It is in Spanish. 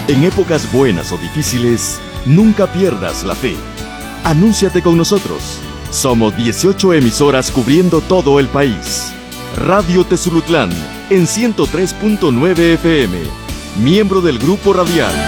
En épocas buenas o difíciles, nunca pierdas la fe. Anúnciate con nosotros. Somos 18 emisoras cubriendo todo el país. Radio Tezulutlán en 103.9 FM, miembro del Grupo Radial.